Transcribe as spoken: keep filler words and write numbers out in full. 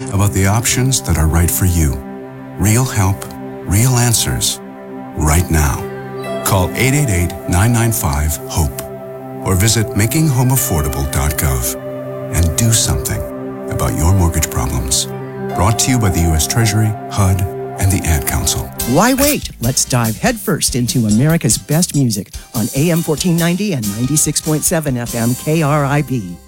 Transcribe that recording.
about the options that are right for you. Real help, real answers, right now. Call eight eight eight, nine nine five, HOPE or visit making home affordable dot gov and do something about your mortgage problems. Brought to you by the U S Treasury, H U D, and the Ad Council. Why wait? Let's dive headfirst into America's best music on A M fourteen ninety and ninety-six point seven F M K R I B.